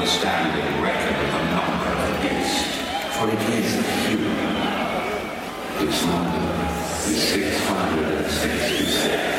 standing record of the number of the beast, for it is human. Its number is 666.